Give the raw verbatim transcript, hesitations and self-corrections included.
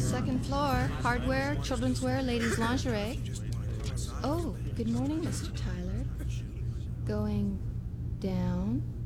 Second floor, hardware, children's wear, ladies' lingerie. Oh, good morning, Mister Tyler. Going down.